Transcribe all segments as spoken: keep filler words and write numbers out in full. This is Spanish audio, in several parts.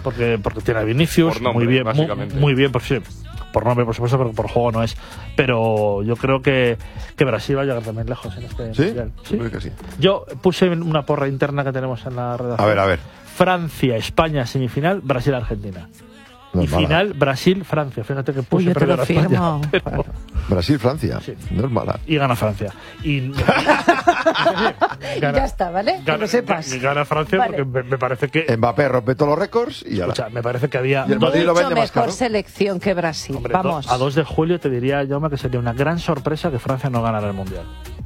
porque, porque tiene a Vinicius, por nombre, muy bien, muy, muy bien, por, sí, por nombre, por supuesto, pero por juego no es. Pero yo creo que, que Brasil va a llegar también lejos en este ¿Sí? mundial. ¿Sí? Yo creo que sí. Yo puse una porra interna que tenemos en la redacción. A ver, a ver. Francia, España, semifinal, Brasil, Argentina. No y es mala. final, Brasil, Francia. Fíjate que puse Uy, yo te lo primero a España, firmo. pero- Brasil, Francia. Sí. No es mala. y gana Francia. Y Ya está, ¿vale? Que Gana, lo sepas. ga- gana Francia Vale. porque me, me parece que Mbappé rompe todos los récords y ya. escucha, me parece que había Y el dos- Madrid lo Mucho vende más mejor caro. selección que Brasil. hombre, Vamos. do- a dos de julio te diría, Jaume, que sería una gran sorpresa que Francia no ganara el Mundial.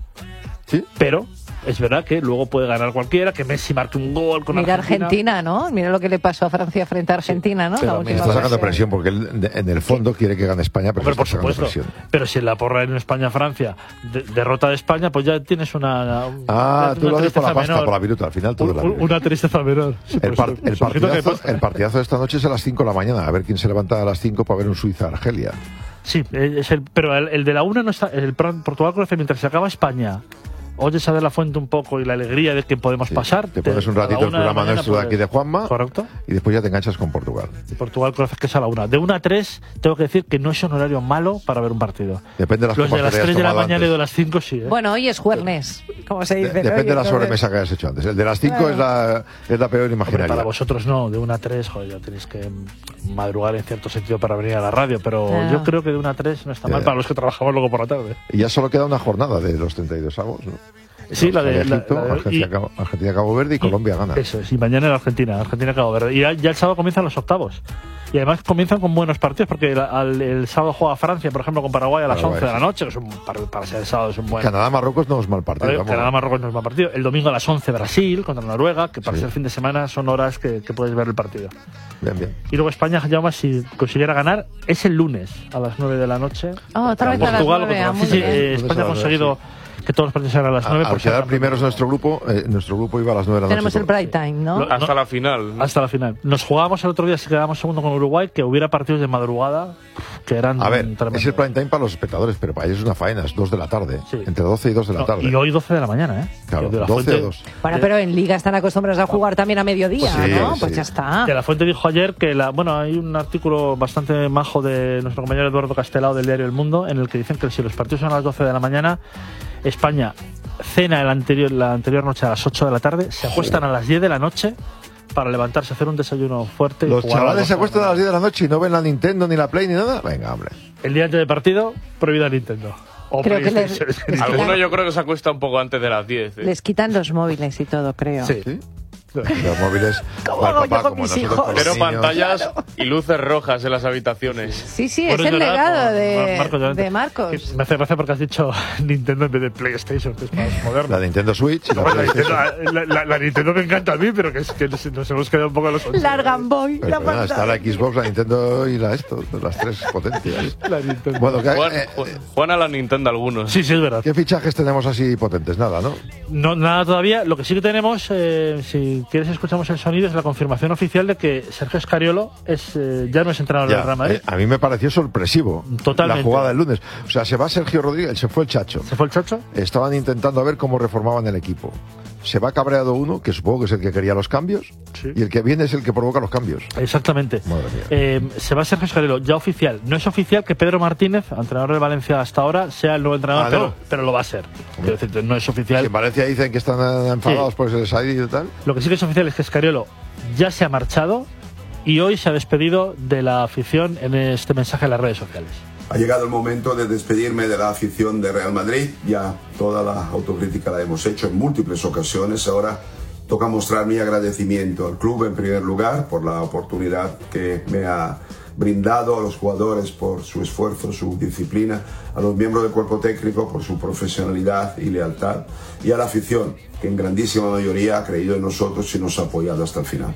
Sí. Pero es verdad que luego puede ganar cualquiera, que Messi marque un gol con Mira Argentina. Argentina, ¿no? Mira lo que le pasó a Francia frente a Argentina, ¿no? pero La me última Está sacando fase. presión porque él, de- en el fondo quiere que gane España, pero Hombre, está por sacando supuesto. presión. Pero si en la porra en España-Francia de- derrota de España, pues ya tienes una. un- Ah, una tú lo haces por la tristeza pasta, menor. por la viruta. Al final todo es la Un- viruta. Una tristeza menor. Sí, El, pues, par- pues, el, ojito que partidazo, pasa. el partidazo de esta noche es a las cinco de la mañana. A ver quién se levanta a las cinco para ver un Suiza-Argelia. Sí, es el, pero el, el de la una no está. El Portugal-Croacia, mientras se acaba España, oyes a ver la fuente un poco y la alegría de que podemos Sí, pasar. te pones un a la ratito el una de la programa mañana nuestro de aquí de Juanma. Correcto. Y después ya te enganchas con Portugal. Y Portugal-Croacia, que es a la una. De una a tres, tengo que decir que no es un horario malo para ver un partido. Depende de las Los de copas las que te hayas tres de la tomado mañana y antes. de las cinco, sí. ¿eh? Bueno, hoy es jueves, como se De- dice. ¿no? depende Y de la entonces- sobremesa que hayas hecho antes. El de las cinco es, la, es la peor Hombre, imaginaria. para vosotros no, de una a tres, joder, ya tenéis que mm, madrugar en cierto sentido para venir a la radio, pero Claro. yo creo que de una a tres no está Ya, mal ya. para los que trabajamos luego por la tarde. Y ya solo queda una jornada de los treinta y dos avos, ¿no? Sí, la de, la- Egipto, la de- Argentina, y- Cabo, Argentina, Cabo Verde y Colombia gana. Eso es, y mañana en Argentina, Argentina Cabo Verde. Y ya, ya el sábado comienzan los octavos. Y además comienzan con buenos partidos, porque el, al- el sábado juega Francia, por ejemplo, con Paraguay a las Paraguay, once de la sí. noche. Es un, par- para ser el sábado es un buen. Canadá-Marruecos no es mal partido. Vale, vamos. Canadá-Marruecos no es mal partido. El domingo a las once Brasil contra Noruega, que para Sí. ser fin de semana son horas que, que puedes ver el partido. Bien, bien. Y luego España, ya más si consiguiera ganar, es el lunes a las nueve de la noche. Oh, otra vez a las Portugal nueve, contra ah, muy Sí, sí, bien. eh, Lunes a España ha las nueve, conseguido que todos los partidos sean a las nueve. Al por ser quedar campeón. primeros nuestro grupo, eh, nuestro grupo iba a las nueve de la Tenemos noche. el prime time, ¿no? Lo- Hasta no- la final. Hasta la final. Nos jugábamos el otro día, si quedábamos segundo con Uruguay, que hubiera partidos de madrugada que eran A ver, tremendos. es el prime time para los espectadores, pero para ellos es una faena, es dos de la tarde. Sí. Entre doce y dos de la No, tarde. y hoy doce de la mañana, ¿eh? Claro, Que de la doce Fuente- a dos. Bueno, pero en Liga están acostumbrados a jugar también a mediodía, Pues sí, ¿no? sí. Pues ya está. De la Fuente dijo ayer que la, bueno, hay un artículo bastante majo de nuestro compañero Eduardo Castelao del diario El Mundo en el que dicen que si los partidos son a las doce de la mañana, España cena el anterior, la anterior noche a las ocho de la tarde, se acuestan a las diez de la noche para levantarse, hacer un desayuno fuerte. y Los jugar a las chavales se doce de la acuestan a las mañana. diez de la noche y no ven la Nintendo, ni la Play, ni nada. Venga, hombre. El día antes del partido, prohibida Nintendo. O Creo que les- PlayStation. les quitan- Alguno yo creo que se acuesta un poco antes de las diez. ¿eh? Les quitan los móviles y todo, creo. Sí. ¿Sí? Los móviles. ¿Cómo para el hago yo papá, con como mis nosotros hijos? con los Pero niños. pantallas y luces rojas en las habitaciones. Sí, sí, Bueno, es el verdad, legado con de Marcos, obviamente. de Marcos. Que Me hace gracia porque has dicho Nintendo en vez de PlayStation, que es más moderno. La Nintendo Switch y la Bueno, la, Nintendo, PlayStation. la- la- la Nintendo me encanta a mí, pero que es que nos, nos hemos quedado un poco a los ochenta. Largan Boy, Pero, la perdona, está la pantalla. Xbox, la Nintendo y la esto, las tres potencias. La Nintendo. Bueno, ¿qué, Juan, eh, Ju- Juan a la Nintendo algunos. Sí, sí, es verdad. ¿qué fichajes tenemos así potentes? Nada, ¿no? No, nada todavía. Lo que sí que tenemos, eh, si quieres escuchamos el sonido, es la confirmación oficial de que Sergio Escariolo es, eh, ya no es entrenador Ya, del Real Madrid. eh, a mí me pareció sorpresivo Totalmente. la jugada del lunes. O sea, se va Sergio Rodríguez, se fue el Chacho. ¿Se fue el Chacho? Estaban intentando a ver cómo reformaban el equipo. Se va cabreado uno, que supongo que es el que quería los cambios, Sí. y el que viene es el que provoca los cambios. Exactamente. Madre mía. Eh, se va Sergio Escariolo, ya oficial. No es oficial que Pedro Martínez, entrenador de Valencia hasta ahora, sea el nuevo entrenador, Ah, pero, no. pero lo va a ser. Quiero decirte, no es oficial. Si en Valencia dicen que están eh, enfadados Sí. por ese desaído y tal. Lo que sí que es oficial es que Escariolo ya se ha marchado y hoy se ha despedido de la afición en este mensaje en las redes sociales. Ha llegado el momento de despedirme de la afición de Real Madrid. Ya toda la autocrítica la hemos hecho en múltiples ocasiones. Ahora toca mostrar mi agradecimiento al club en primer lugar por la oportunidad que me ha brindado, a los jugadores por su esfuerzo, su disciplina, a los miembros del cuerpo técnico por su profesionalidad y lealtad, y a la afición que en grandísima mayoría ha creído en nosotros y nos ha apoyado hasta el final.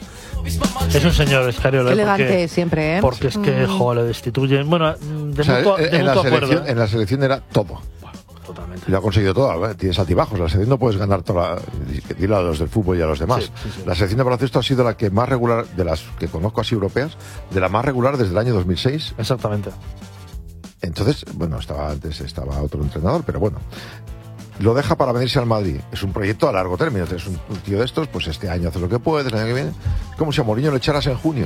Es un señor Escariolo. Qué ¿eh? elegante Porque, siempre, ¿eh? porque es que, Mm. jo, le destituyen. Bueno, de O sea, mutuo, eh, de en, la mutuo selección, acuerdo. ¿eh? en la selección era todo. Totalmente. Y lo ha conseguido todo. ¿eh? Tienes altibajos. La selección no puedes ganar toda la... Dilo a los del fútbol y a los demás. Sí, sí, sí. La selección de baloncesto ha sido la que más regular, de las que conozco así europeas, de la más regular desde el año dos mil seis. Exactamente. Entonces, bueno, estaba antes estaba otro entrenador, pero bueno. Lo deja para venirse al Madrid. Es un proyecto a largo término. Es un, un tío de estos, pues este año hace lo que puede, el año que viene. Es como si a Mourinho lo echaras en junio.